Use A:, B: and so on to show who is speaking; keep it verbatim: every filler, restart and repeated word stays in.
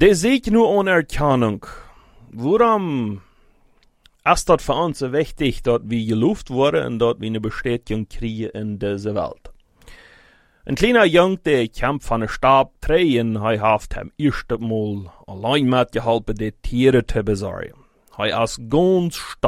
A: Det seht nur Anerkennung. Warum ist das für uns so wichtig, dass wir gelobt wurden und dass wir eine Bestätigung kriegen in dieser Welt? Ein kleiner Junge, der kämpft von der Stab drehen, er hat am ersten Mal allein mitgeholfen, die Tiere zu besorgen. Er ist ganz stark.